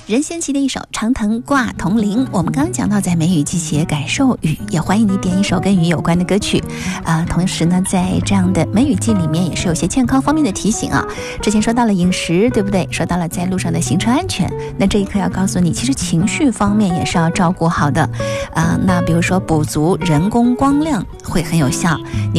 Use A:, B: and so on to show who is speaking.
A: 任贤齐的一首《长藤挂铜铃》。我们刚刚讲到在梅雨季节感受雨，也欢迎你点一首跟雨有关的歌曲同时呢，在这样的梅雨季里面也是有些健康方面的提醒啊。之前说到了饮食，对不对？说到了在路上的行车安全，那这一刻要告诉你，其实情绪方面也是要照顾好的那比如说补足人工光亮会很有效。